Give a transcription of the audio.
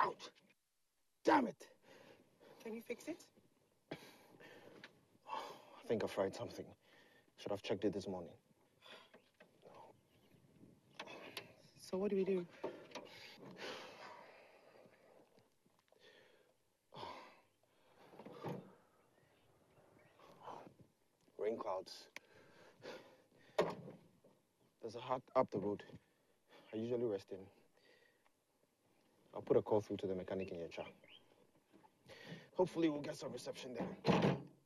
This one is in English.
Ouch! Damn it! Can you fix it? I think I fried something. Should have checked it this morning. So what do we do? Rain clouds. There's a hut up the road. I usually rest in. I'll put a call through to the mechanic in Yecha. Hopefully we'll get some reception there.